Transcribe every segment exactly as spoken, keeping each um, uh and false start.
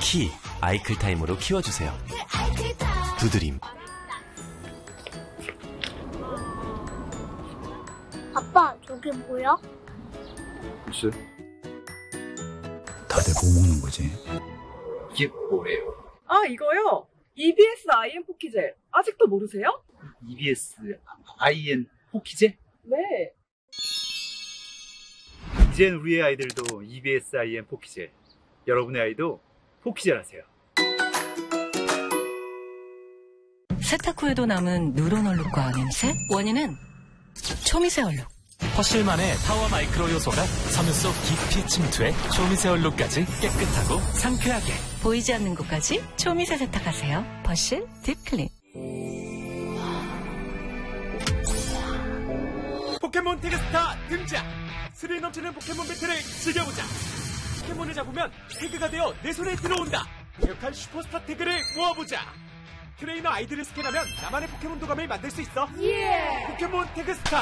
키 아이클타임으로 키워주세요. 두드림. 아빠, 저게 뭐야? 글쎄. 다들 뭐 먹는 거지? 이게 뭐예요? 아, 이거요? 이비에스 아이엠 포키젤. 아직도 모르세요? 이비에스 아이엔 포키제? 네. 이젠 우리의 아이들도 이비에스 아이엠 포키젤. 여러분의 아이도 포키젤 하세요. 세탁 후에도 남은 누런 얼룩과 냄새? 원인은 초미세 얼룩. 퍼실만의 타워 마이크로 요소가 섬유 속 깊이 침투해 초미세 얼룩까지 깨끗하고 상쾌하게. 보이지 않는 곳까지 초미세 세탁하세요. 퍼실 딥클린. 포켓몬 태그스타 등장! 스릴 넘치는 포켓몬 배틀을 즐겨보자! 포켓몬을 잡으면 태그가 되어 내 손에 들어온다! 강력한 슈퍼스타 태그를 모아보자! 트레이너 아이들을 스캔하면 나만의 포켓몬 도감을 만들 수 있어! 예! 포켓몬 태그스타!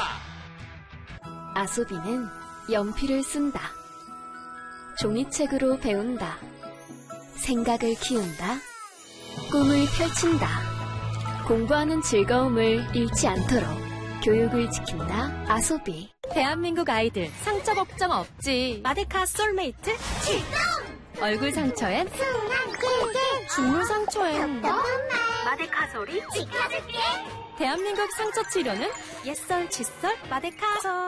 아소비는 연필을 쓴다. 종이책으로 배운다. 생각을 키운다. 꿈을 펼친다. 공부하는 즐거움을 잃지 않도록 교육을 지킨다. 아소비. 대한민국 아이들 상처 걱정 없지. 마데카 솔메이트 출동! 얼굴 상처엔 중물 상처엔 마데카 소리 지켜줄게. 대한민국 상처 치료는 옛설 칫솔 마데카솔.